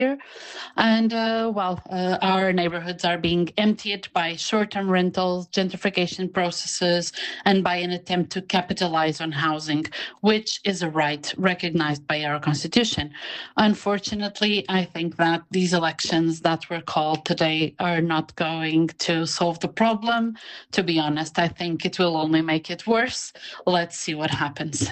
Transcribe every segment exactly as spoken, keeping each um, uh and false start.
here. And, uh, well, uh, our neighborhoods are being emptied by short-term rentals, gentrification processes, and by an attempt to capitalize on housing, which is a right recognized by our constitution. Unfortunately, I think that these elections that were called today are not going to solve the problem. To be honest, I think it will only make it worse. Let's see what happens.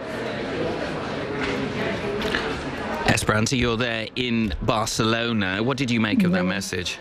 Esperanza, you're there in Barcelona. What did you make of that message?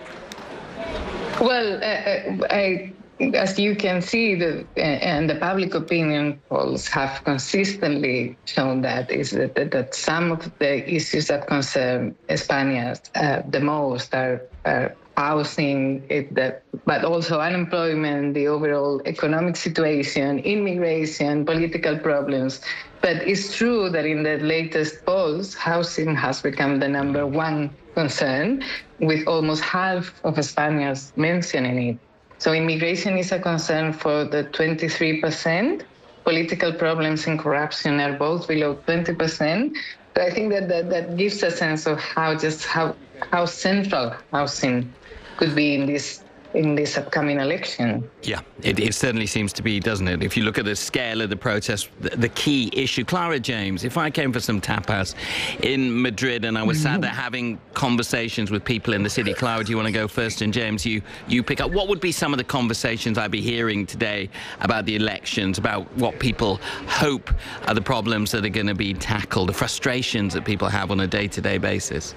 Well, uh, I, as you can see, the, uh, and the public opinion polls have consistently shown that is that, that, that some of the issues that concern Spaniards uh, the most are, are housing, it, the, but also unemployment, the overall economic situation, immigration, political problems. But it's true that in the latest polls, housing has become the number one concern, with almost half of Spaniards mentioning it. So immigration is a concern for the twenty-three percent. Political problems and corruption are both below twenty percent. So I think that, that that gives a sense of how just how how central housing could be in this in this upcoming election. Yeah, it, it certainly seems to be, doesn't it? If you look at the scale of the protest, the, the key issue. Clara James, if I came for some tapas in Madrid and I was sat there having conversations with people in the city, Clara, do you want to go first? And James, you, you pick up. What would be some of the conversations I'd be hearing today about the elections, about what people hope are the problems that are going to be tackled, the frustrations that people have on a day-to-day basis?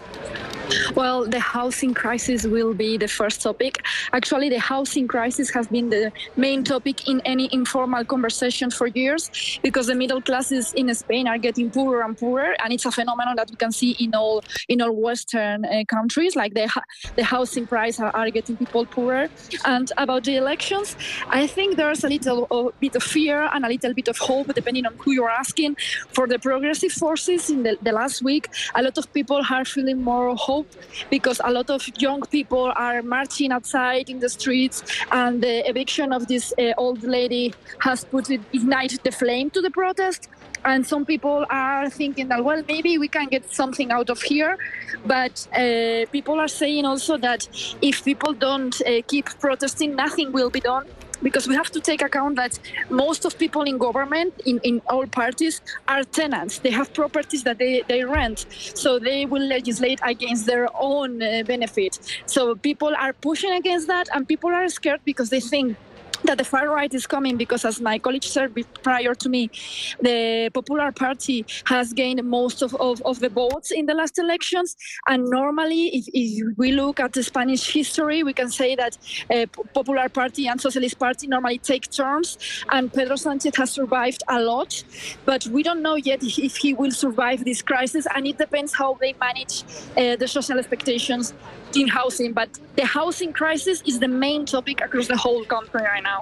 Well, the housing crisis will be the first topic. Actually, the housing crisis has been the main topic in any informal conversation for years, because the middle classes in Spain are getting poorer and poorer, and it's a phenomenon that we can see in all in all Western uh, countries. Like the the housing price are, are getting people poorer. And about the elections, I think there's a little uh, bit of fear and a little bit of hope, depending on who you're asking. For the progressive forces in the, the last week, a lot of people are feeling more hope, because a lot of young people are marching outside in the streets, and the eviction of this uh, old lady has put it, ignited the flame to the protest. And some people are thinking that, well, maybe we can get something out of here. But uh, people are saying also that if people don't uh, keep protesting, nothing will be done. Because we have to take account that most of people in government, in, in all parties, are tenants. They have properties that they, they rent. So they will legislate against their own uh, benefit. So people are pushing against that, and people are scared because they think that the far right is coming, because, as my colleague said prior to me, the Popular Party has gained most of, of, of the votes in the last elections. And normally, if, if we look at the Spanish history, we can say that uh, Popular Party and Socialist Party normally take turns, and Pedro Sánchez has survived a lot. But we don't know yet if he will survive this crisis, and it depends how they manage uh, the social expectations in housing. But the housing crisis is the main topic across the whole country right now.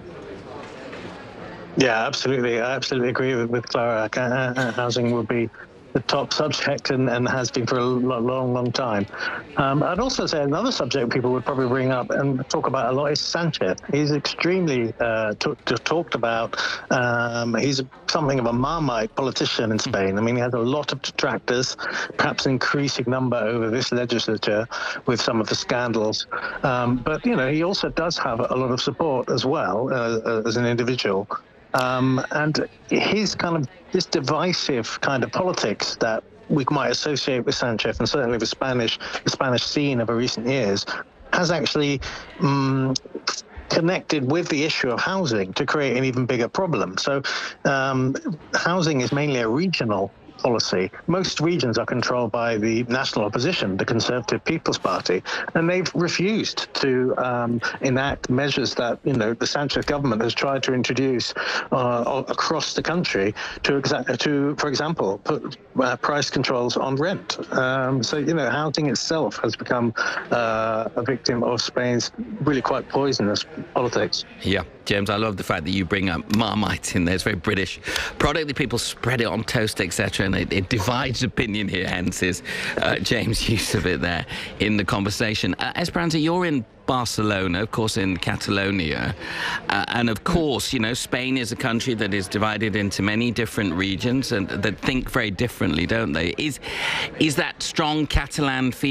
Yeah, absolutely. I absolutely agree with, with Clara. Uh, housing will be the top subject, and, and has been for a long, long, long time. Um, I'd also say another subject people would probably bring up and talk about a lot is Sanchez. He's extremely uh, t- t- talked about. Um, he's something of a Marmite politician in Spain. I mean, he has a lot of detractors, perhaps an increasing number over this legislature with some of the scandals. Um, but, you know, he also does have a lot of support as well uh, as an individual. Um, and his kind of this divisive kind of politics that we might associate with Sanchez, and certainly the Spanish the Spanish scene over recent years, has actually um, connected with the issue of housing to create an even bigger problem. So um, housing is mainly a regional policy. Most regions are controlled by the national opposition, the Conservative People's Party, and they've refused to um, enact measures that, you know, the Sanchez government has tried to introduce uh, across the country to, exa- to, for example, put uh, price controls on rent. Um, so, you know, housing itself has become uh, a victim of Spain's really quite poisonous politics. Yeah, James, I love the fact that you bring up Marmite in there. It's very British product that people spread it on toast, et cetera. and it, it divides opinion here, hence is uh, James' use of it there in the conversation. Uh, Esperanza, you're in Barcelona, of course, in Catalonia. Uh, and of course, you know, Spain is a country that is divided into many different regions and that think very differently, don't they? Is, is that strong Catalan feeling